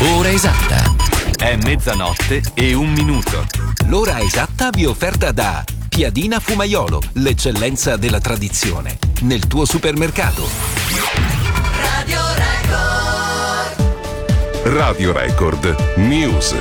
Ora esatta. È mezzanotte e un minuto. L'ora esatta vi è offerta da Piadina Fumaiolo, l'eccellenza della tradizione. Nel tuo supermercato. Radio Record. Radio Record News.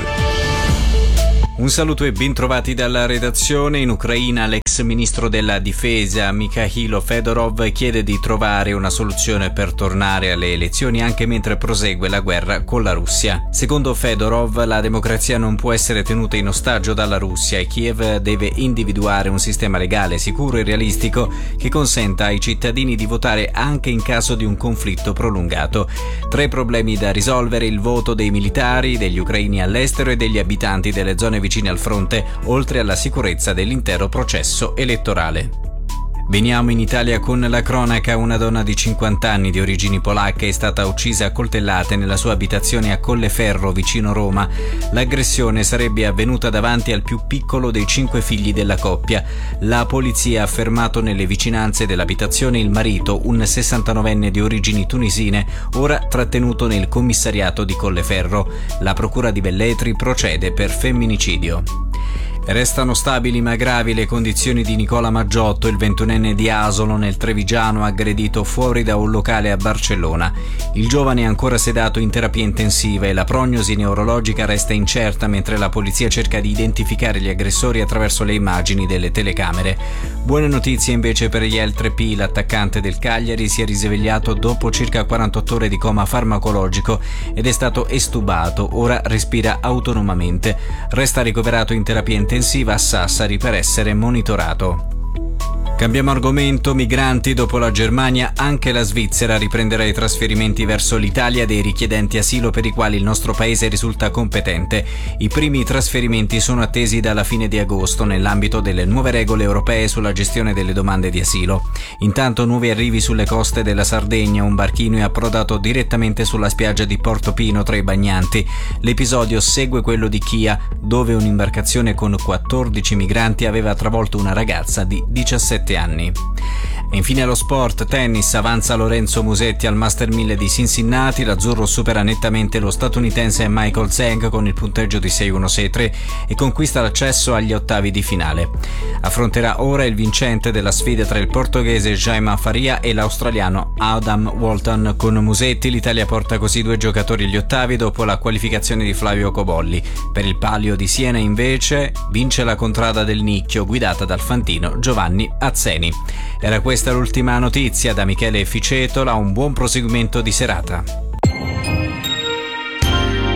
Un saluto e bentrovati dalla redazione. In Ucraina l'ex ministro della difesa Mikhailo Fedorov chiede di trovare una soluzione per tornare alle elezioni anche mentre prosegue la guerra con la Russia. Secondo Fedorov, la democrazia non può essere tenuta in ostaggio dalla Russia e Kiev deve individuare un sistema legale sicuro e realistico che consenta ai cittadini di votare anche in caso di un conflitto prolungato. Tre problemi da risolvere: il voto dei militari, degli ucraini all'estero e degli abitanti delle zone vicine al fronte, oltre alla sicurezza dell'intero processo elettorale. Veniamo in Italia con la cronaca. Una donna di 50 anni di origini polacche è stata uccisa a coltellate nella sua abitazione a Colleferro, vicino Roma. L'aggressione sarebbe avvenuta davanti al più piccolo dei 5 figli della coppia. La polizia ha fermato nelle vicinanze dell'abitazione il marito, un 69enne di origini tunisine, ora trattenuto nel commissariato di Colleferro. La procura di Velletri procede per femminicidio. Restano stabili ma gravi le condizioni di Nicola Maggiotto, il 21enne di Asolo nel Trevigiano, aggredito fuori da un locale a Barcellona. Il giovane è ancora sedato in terapia intensiva e la prognosi neurologica resta incerta mentre la polizia cerca di identificare gli aggressori attraverso le immagini delle telecamere. Buone notizie invece per Yael Treppi, l'attaccante del Cagliari si è risvegliato dopo circa 48 ore di coma farmacologico ed è stato estubato, ora respira autonomamente. Resta ricoverato in terapia intensiva a Sassari per essere monitorato. Cambiamo argomento. Migranti. Dopo la Germania, anche la Svizzera riprenderà i trasferimenti verso l'Italia dei richiedenti asilo per i quali il nostro paese risulta competente. I primi trasferimenti sono attesi dalla fine di agosto nell'ambito delle nuove regole europee sulla gestione delle domande di asilo. Intanto nuovi arrivi sulle coste della Sardegna. Un barchino è approdato direttamente sulla spiaggia di Portopino tra i bagnanti. L'episodio segue quello di Chia, dove un'imbarcazione con 14 migranti aveva travolto una ragazza di 17 anni. E infine allo sport, tennis, avanza Lorenzo Musetti al Master 1000 di Cincinnati, l'azzurro supera nettamente lo statunitense Michael Zhang con il punteggio di 6-1-6-3 e conquista l'accesso agli ottavi di finale. Affronterà ora il vincente della sfida tra il portoghese Jaime Faria e l'australiano Adam Walton. Con Musetti l'Italia porta così 2 giocatori agli ottavi dopo la qualificazione di Flavio Cobolli. Per il Palio di Siena invece vince la contrada del Nicchio guidata dal fantino Giovanni Azzeni. Era questa l'ultima notizia. Da Michele Ficetola un buon proseguimento di serata.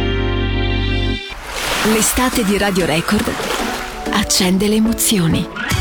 L'estate di Radio Record accende le emozioni.